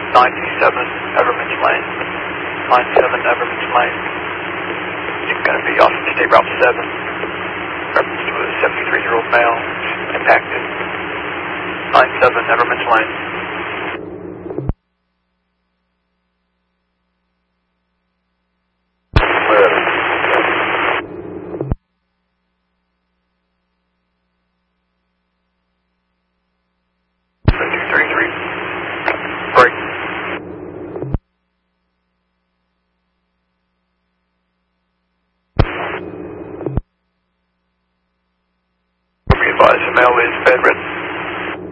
97 Everman's Lane. 97 Everman's Lane. You're going to be off of State Route 7. Reference to a 73-year-old male impacted. 97 Everman's Lane.